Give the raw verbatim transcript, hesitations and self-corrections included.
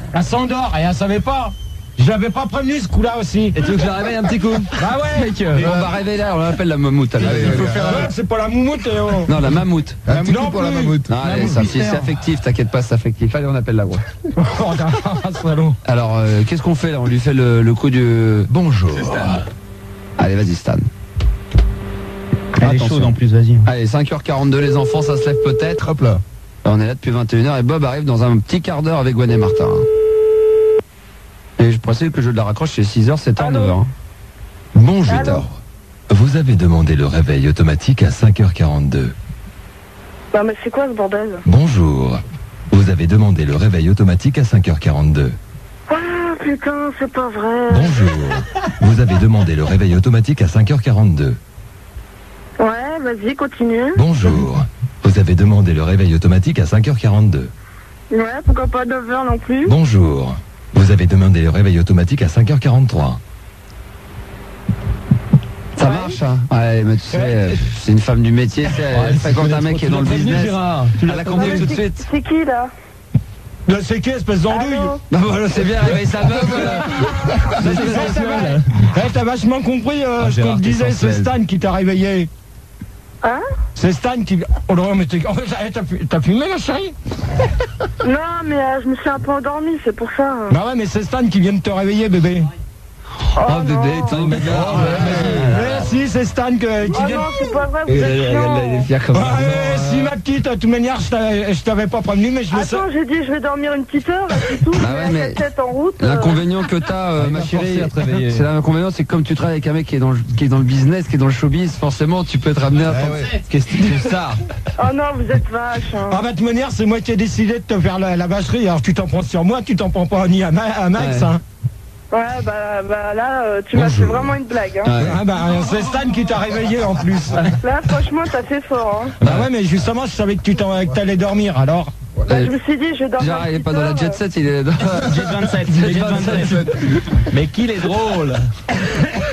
Elle s'endort et elle savait pas. Je l'avais pas prévenu ce coup-là aussi. Et tu veux que je la réveille un petit coup? Bah ouais. Mec, euh, on va réveiller là, on l'appelle la mammouth. Allez, Il faut faire un... C'est pas la moumoute. Oh. Non, la mammouth. Un petit Non coup pour la plus. mammouth. Non, allez, ça, c'est c'est affectif, t'inquiète pas, c'est affectif. Allez, on appelle la voix. Oh, salaud. Alors, euh, qu'est-ce qu'on fait là? On lui fait le, le coup du... Bonjour. Allez, vas-y, Stan. Elle est Attention. chaude en plus, vas-y. Allez, cinq heures quarante-deux, les enfants, ça se lève peut-être. Hop là. On est là depuis vingt et une heures et Bob arrive dans un petit quart d'heure avec Gwen et Martin. Et je précise que le jeu de la raccroche, c'est six heures, sept heures, neuf heures. Bonjour. Vous avez demandé le réveil automatique à cinq heures quarante-deux. Non mais c'est quoi ce bordel? Bonjour. Vous avez demandé le réveil automatique à cinq heures quarante-deux. Ah putain, c'est pas vrai. Bonjour. Vous avez demandé le réveil automatique à cinq heures quarante-deux. Ouais, vas-y, continue. Bonjour. Vous avez demandé le réveil automatique à cinq heures quarante-deux. Ouais, pourquoi pas neuf heures non plus? Bonjour. Vous avez demandé le réveil automatique à cinq heures quarante-trois. Ça marche, hein? Ouais, mais tu sais, euh, c'est une femme du métier, c'est, elle fréquente un mec qui est dans le business. Elle a compris tout de suite. C'est qui là? Là, c'est qui, espèce d'andouille? Allô? Bah voilà, c'est bien, réveille sa meuf. Eh, t'as vachement compris euh, Ah, ce qu'on Gérard, te t'es disait, c'est sensuel. Stan qui t'a réveillé. Hein? C'est Stan qui... Oh non, mais t'es... Oh, t'as, fu- t'as fumé, la chérie? Non, mais euh, je me suis un peu endormie, c'est pour ça. Bah ouais, mais c'est Stan qui vient de te réveiller, bébé. Oh, Oh bébé, non. attends, mais Merci, c'est Stan que, qui Oh vient... non, c'est pas vrai, vous il êtes est chiant. fier comme Ouais, ça. si ma petite, de toute manière, je t'avais, je t'avais pas prévenu, mais je le sais. Attends, j'ai dit je vais dormir une petite heure, et c'est tout. Bah je ouais, mets mais- la tête en route. euh. L'inconvénient que t'as, euh, ma m'a forcé chérie, à te réveiller. c'est l'inconvénient, c'est que comme tu travailles avec un mec qui est dans le, qui est dans le business, qui est dans le showbiz, forcément, tu peux te ramener à Ouais, ton... ouais. Qu'est-ce que c'est ça? Oh non, vous êtes vache. Hein. Ah bah de toute manière, c'est moi qui ai décidé de te faire la, la vacherie. Alors tu t'en prends sur moi, tu t'en prends pas ni à, Ma- à Max. Ouais. Hein. Ouais, bah, bah là, euh, tu m'as fait Bonjour. vraiment une blague. Hein. Ouais. Ah bah c'est Stan qui t'a réveillé en plus. Là, franchement, t'as fait fort. Hein. Bah ouais, mais justement, je savais que tu t'en, que t'allais dormir. Alors. Bah, je me suis dit, je vais dormir. Genre, il une est pas petite dans la heure, jet set, il est dans... Jet vingt-sept, Jet vingt-sept. Mais qu'il est drôle.